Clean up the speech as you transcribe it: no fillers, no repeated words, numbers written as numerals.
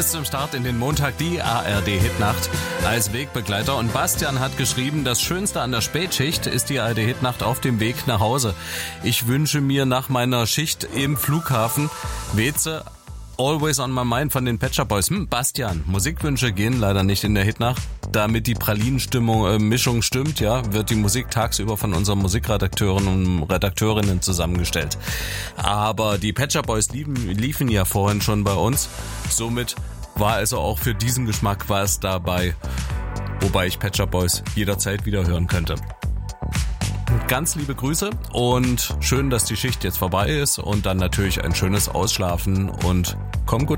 ist zum Start in den Montag die ARD-Hitnacht als Wegbegleiter. Und Bastian hat geschrieben, das Schönste an der Spätschicht ist die ARD-Hitnacht auf dem Weg nach Hause. Ich wünsche mir nach meiner Schicht im Flughafen Weze Always on my mind von den Pet Shop Boys. Bastian, Musikwünsche gehen leider nicht in der Hitnacht. Damit die Pralinenstimmung, Mischung stimmt, ja, wird die Musik tagsüber von unseren Musikredakteuren und Redakteurinnen zusammengestellt. Aber die Pet Shop Boys liefen ja vorhin schon bei uns. Somit war also auch für diesen Geschmack was dabei, wobei ich Pet Shop Boys jederzeit wieder hören könnte. Ganz liebe Grüße und schön, dass die Schicht jetzt vorbei ist und dann natürlich ein schönes Ausschlafen und komm gut